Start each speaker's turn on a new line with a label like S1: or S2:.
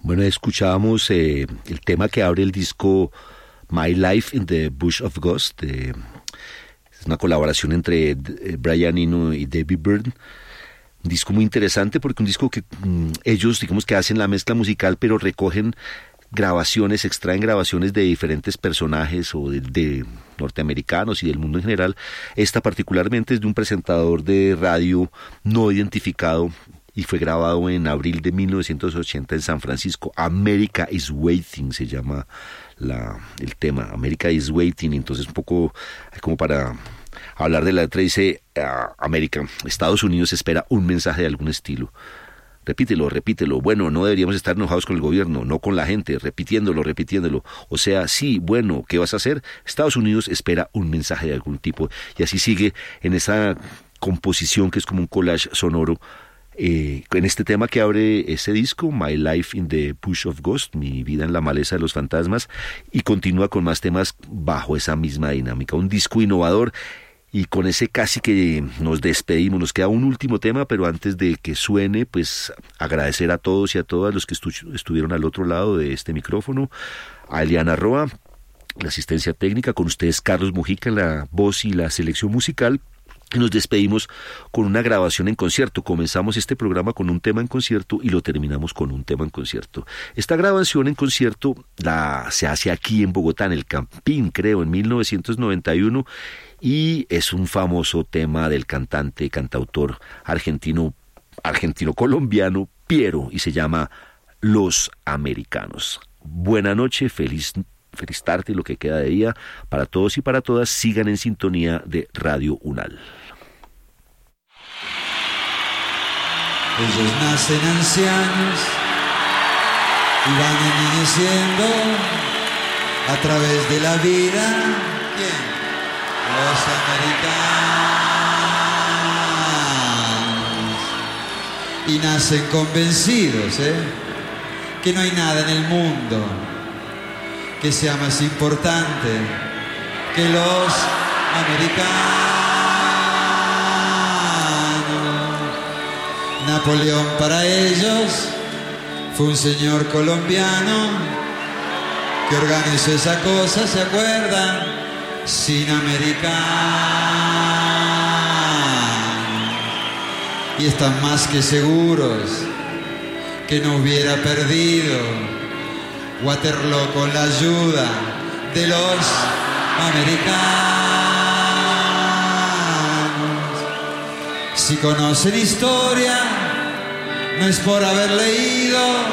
S1: Bueno, escuchábamos el tema que abre el disco My Life in the Bush of Ghost. Es una colaboración entre Brian Eno y David Byrne. Un disco muy interesante porque un disco que ellos, digamos que hacen la mezcla musical, pero recogen grabaciones, extraen grabaciones de diferentes personajes o de norteamericanos y del mundo en general. Esta particularmente es de un presentador de radio no identificado y fue grabado en abril de 1980 en San Francisco. America is Waiting se llama el tema, America is Waiting. Entonces un poco como para hablar de la letra, dice América, Estados Unidos espera un mensaje de algún estilo. Repítelo. Bueno, no deberíamos estar enojados con el gobierno, no con la gente, repitiéndolo. O sea, sí, bueno, ¿qué vas a hacer? Estados Unidos espera un mensaje de algún tipo. Y así sigue en esa composición que es como un collage sonoro, en este tema que abre ese disco, My Life in the Bush of Ghost, mi vida en la maleza de los fantasmas, y continúa con más temas bajo esa misma dinámica. Un disco innovador. Y con ese casi que nos despedimos. Nos queda un último tema, pero antes de que suene, pues agradecer a todos y a todas los que estuvieron al otro lado de este micrófono. A Eliana Roa, la asistencia técnica, con ustedes Carlos Mujica en la voz y la selección musical. Y nos despedimos con una grabación en concierto. Comenzamos este programa con un tema en concierto y lo terminamos con un tema en concierto. Esta grabación en concierto se hace aquí en Bogotá, en el Campín, creo, en 1991, y es un famoso tema del cantautor argentino-colombiano Piero, y se llama Los Americanos. Buena noche, feliz tarde y lo que queda de día para todos y para todas. Sigan en sintonía de Radio Unal.
S2: Ellos nacen ancianos y van envejeciendo a través de la vida. ¿Quién? Los americanos. Y nacen convencidos, que no hay nada en el mundo que sea más importante que los americanos. Napoleón para ellos fue un señor colombiano que organizó esa cosa, ¿se acuerdan? Sin americanos. Y están más que seguros que no hubiera perdido Waterloo con la ayuda de los americanos. Si conocen historia, no es por haber leído